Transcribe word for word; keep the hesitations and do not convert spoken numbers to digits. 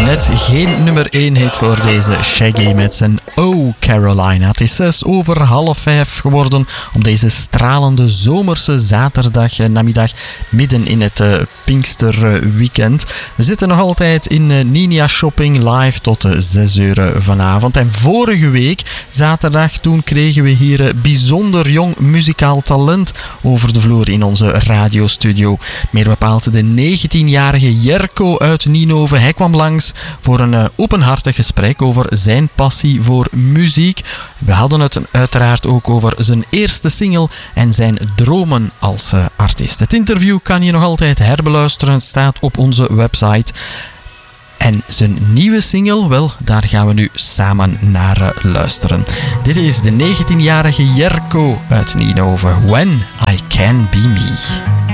net geen nummer één hit voor deze Shaggy met zijn Oh Carolina. Het is zes over half vijf geworden op deze stralende zomerse zaterdag namiddag midden in het uh, Pinksterweekend. We zitten nog altijd in uh, Ninia Shopping live tot uh, zes uur vanavond. En vorige week, zaterdag, toen kregen we hier uh, bijzonder jong muzikaal talent over de vloer in onze radiostudio. Meer bepaald de negentienjarige Jerko uit Ninove. Hij kwam langs voor een uh, openhartig gesprek over zijn passie voor muziek. We hadden het uiteraard ook over zijn eerste single en zijn dromen als uh, artiest. Het interview kan je nog altijd herbeluisteren. Het staat op onze website. En zijn nieuwe single, wel, daar gaan we nu samen naar uh, luisteren. Dit is de negentienjarige Jerko uit Ninove. When I Can Be Me.